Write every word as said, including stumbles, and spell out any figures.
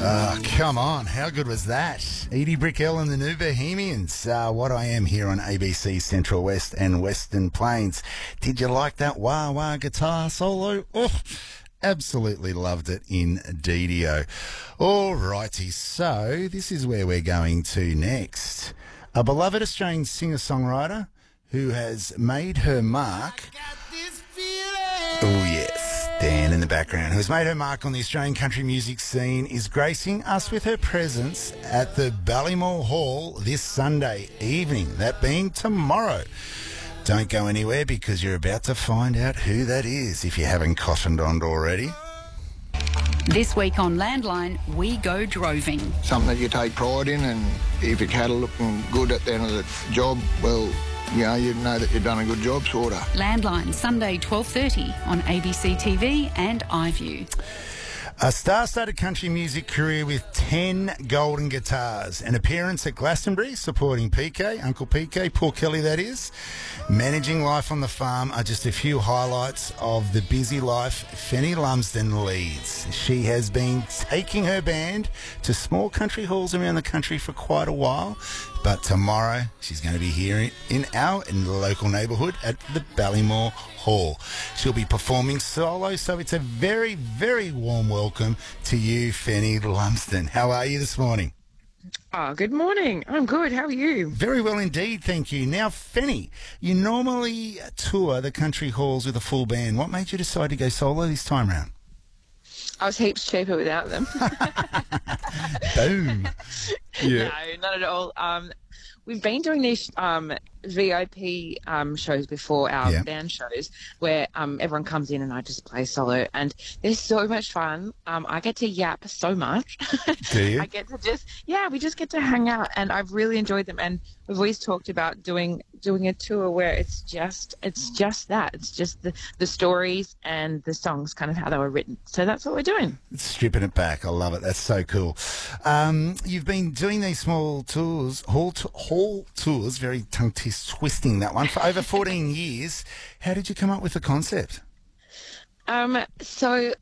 Oh, come on. How good was that? Edie Brickell and the New Bohemians. Uh, what I Am here on A B C Central West and Western Plains. Did you like that wah wah guitar solo? Oh, absolutely loved it in Didio. All righty, so this is where we're going to next. A beloved Australian singer-songwriter who has made her mark. Oh, yes, Dan in the background, who has made her mark on the Australian country music scene, is gracing us with her presence at the Ballymore Hall this Sunday evening, that being tomorrow. Don't go anywhere because you're about to find out who that is if you haven't cottoned on already. This week on Landline, we go droving. Something that you take pride in, and if your cattle looking good at the end of the job, well, you know, you know that you've done a good job, sort of. Landline, Sunday, twelve thirty on A B C T V and iView. A star-studded country music career with ten golden guitars. An appearance at Glastonbury supporting P K, Uncle P K, Paul Kelly that is. Managing life on the farm are just a few highlights of the busy life Fenny Lumsden leads. She has been taking her band to small country halls around the country for quite a while, but tomorrow she's going to be here in our in the local neighbourhood at the Ballymore Hall. She'll be performing solo, so it's a very, very warm welcome to you, Fenny Lumsden. How are you this morning? Oh, good morning. I'm good. How are you? Very well indeed, thank you. Now, Fenny, you normally tour the country halls with a full band. What made you decide to go solo this time round? I was heaps cheaper without them. Boom. Yeah. No, not at all. Um, we've been doing these um, V I P um, shows before, our Yeah. band shows, where um, everyone comes in and I just play solo, and they're so much fun. Um, I get to yap so much. Do you? I get to just, yeah, we just get to hang out, and I've really enjoyed them. And we've always talked about doing doing a tour where it's just it's just that. It's just the, the stories and the songs, kind of how they were written. So that's what we're doing. Stripping it back. I love it. That's so cool. Um, you've been doing these small tours, hall, t- hall tours, very tongue twisting that one, for over fourteen years. How did you come up with the concept? Um, so